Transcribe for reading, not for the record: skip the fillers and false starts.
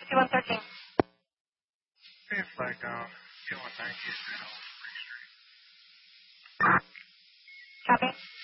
6113. Hey, flag down. 2190 is now. Copy.